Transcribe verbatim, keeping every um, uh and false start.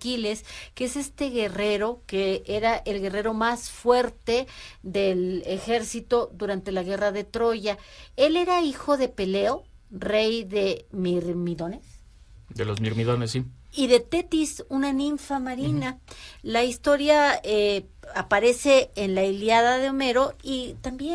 Aquiles, que es este guerrero que era el guerrero más fuerte del ejército durante la guerra de Troya. Él era hijo de Peleo, rey de Mirmidones. De los Mirmidones, sí. Y de Tetis, una ninfa marina. Uh-huh. La historia eh, aparece en la Ilíada de Homero y también